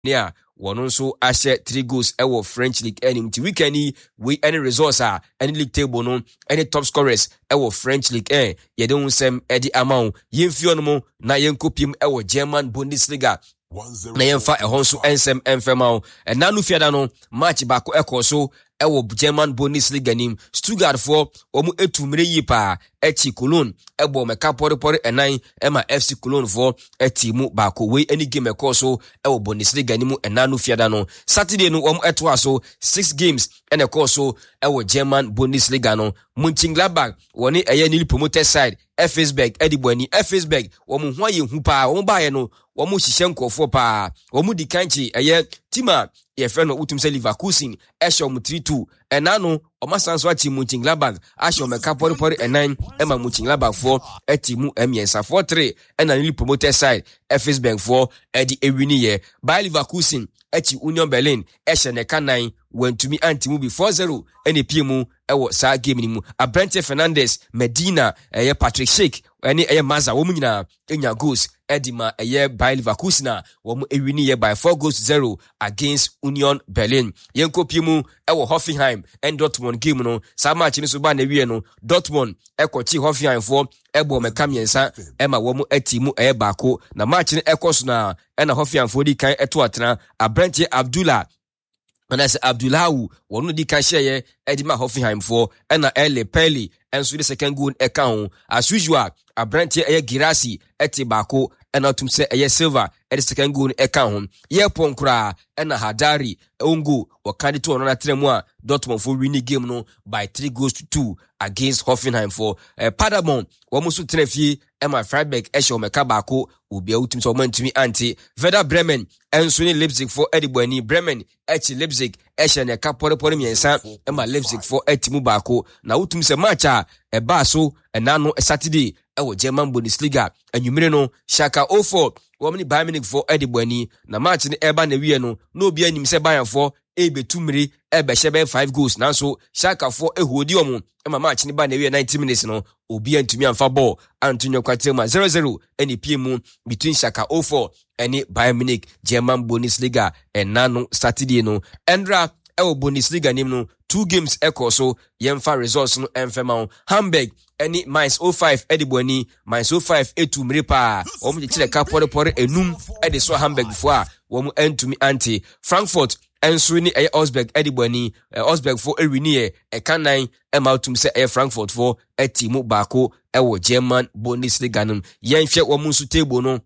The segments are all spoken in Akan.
Nia wono nso ahye 3 goals ewo French League enim ti weekend we any results any league table no any top scorers ewo French League yede unsem edi amount yemfio no mo na yenkopim ewo German Bundesliga na yemfa ehonso ensem enfemao enanu fiada no match bako ekoso ewo German Bundesliga nim Stuttgart for omu etumre yipa echi Cologne ebo meka pore enan ema FC Cologne for etimu bako we any game ekoso ewo Bundesliga nimu enanu fiada no Saturday no omu etoaso 6 games ene ekoso ewo German Bundesliga no Mönchengladbach woni eye nil promoted side FSberg edibwani FSberg omu hwa ye hu pa omu ba ye no womu hihye nkofo pa womu dikanchi eye tima ye friend utum se Leverkusen ehye omu 3-2 enano omasanso achi Mönchengladbach ahye omeka pore enan ema Mönchengladbach for etimu emiensa 4-3 ena newly promoted side FSberg for edi ewini ye by Leverkusen echi Union Berlin ehye ne kanan wentumi antimu bi 4-0 ene piemu ewo sa game ni mu Abrante Fernandes Medina eye Patrick Schick ene eye Maza womu nyina enya goals edima eye by Leverkusen womu ewini ye by 4-0 against Union Berlin yenkopiemu ewo Hoffenheim and Dortmund game no sa match ni so ba na wie no Dortmund ekochi Hoffenheim for ebo meka miensa ema womu etimu eye bako na match ni ekoso na ena Hoffenheim for di kan eto atena Abrante Abdullah and as Abdullahu wonu di kan share edima Hoffenheim for ena Ele Pelli enso the second goal eka as usual Abrante eye Girassi eti bako ena tum se eye Silva the second goal eka ye ponkra ena Hadari ongo wakandi to onana tremu a Dortmund for winning game no by 3-2 against Hoffenheim for Paderborn womusu trefie ema Freiburg ehye omeka bako obi utum so mantumi anti Werder Bremen enso ni Leipzig for edibwani Bremen echi Leipzig ehye ne ka pore miensa ema Leipzig for etimu bako na utum se match a eba so enano Saturday ewo German Bundesliga anwumire no Schalke 04 womni Bayern Munich for edibwani na match ni eba na wie no na obi anim se Bayern for ebetumiri ebehye 5 goals nanso Schalke for ehodi omo ema match ni ba na wie 90 minutes no obi antumi amfa ball Antonio Quatrema 0-0 eni piemu between Schalke 04 and Bayern Munich German Bundesliga enano Saturday no Endra ewo Bundesliga nim no 2 games ekoso yemfa results no enfema Hamburg any Mainz 05 edibwani Mainz 05 etumiri pa omu chile ka pore enum ediso Hamburg fo a womu entumi anti Frankfurt enso ni Augsburg edibwani Augsburg for ewini ekanan emautum se Frankfurt for etimu bako ewo German Bundesliga no yenhwe womu su table no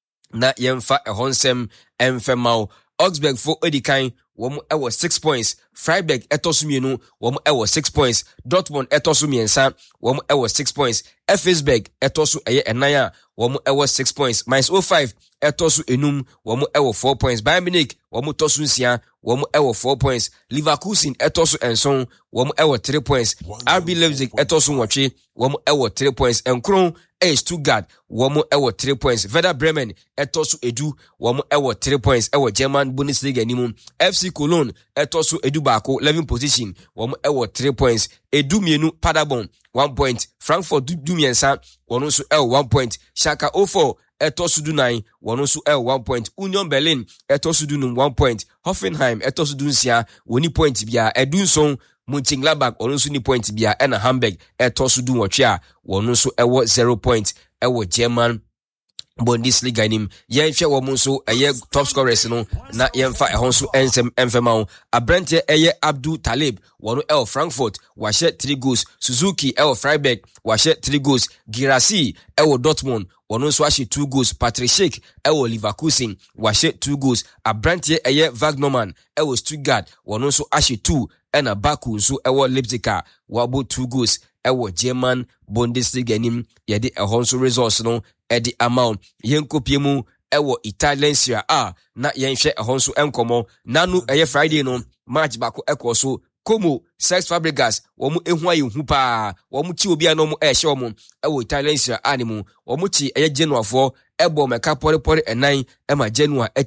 na yemfa ehonsem enfema Augsburg for edikan womu ewo 6 points Freiburg etosumienu womu ewo 6 points Dortmund etosumiensa womu ewo 6 points FSberg etosu enaya womu ewo 6 points Mainz 05 etosu enum womu ewo 4 points Bayern Munich womu tosu nsia womu ewo 4 points Leverkusen etosu enson womu ewo 3 points RB Leipzig etosu nwotwe womu ewo 3 points Enkron Stuttgart womu ewo 3 points Werder Bremen etosu edu womu ewo 3 points ewo German Bundesliga nimu FC Cologne etosu edu bako 11 position womu ewo 3 points edu mienu Paderborn 1 point Frankfurt dumiensa wono so ewo 1 point Schalke 04 etosu du 9 wono so ewo 1 point Union Berlin etosu du 1 point Hoffenheim etosu du nsia woni point bia edunson Mönchengladbach wono so ni point bia ena Hamburg etosu du nwotwe a wono so ewo 0 point ewo German Bundesliga nim yenhwe womu so eye top scorers no na yemfa ehonso ensem enfema Abrante eye Abdul Talib wono el Frankfurt wahye 3 goals Suzuki el Freiburg wahye 3 goals Girassi el Dortmund wono so wahye 2 goals Patrick Schick el Leverkusen wahye 2 goals Abrante eye Wagnerman el Stuttgart wono so wahye 2 ena Baku so el Leipzig wabo 2 goals ewo German Bundesliga nim yede ehonso results no edi amount yenkopiemu ewo Italian Serie A na yenhwe ehonso enkomo nanu eye Friday no match bako ekoso Como Cesc Fabregas womu ehu ayehu pa womu chi obi anomu ehye womu ewo Italian Serie A nimu womu chi eye Genoa for ebo meka pore enan ema Genoa